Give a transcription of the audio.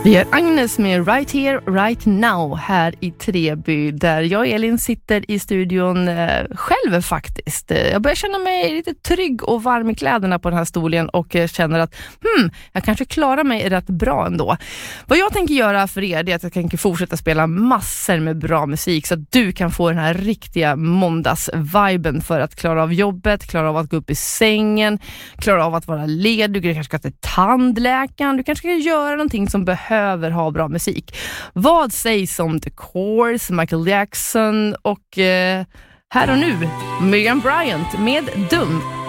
Vi är Agnes med Right Here, Right Now här i Treby, där jag och Elin sitter i studion själv faktiskt. Jag börjar känna mig lite trygg och varm i kläderna på den här stolen och känner att jag kanske klarar mig rätt bra ändå. Vad jag tänker göra för er är att jag tänker fortsätta spela massor med bra musik så att du kan få den här riktiga måndagsviben för att klara av jobbet, klara av att gå upp i sängen, klara av att vara ledig, du kanske ska till tandläkaren, du kanske ska göra någonting som behöver ha bra musik. Vad sägs om The Course, Michael Jackson och här och nu Miriam Bryant med Dum.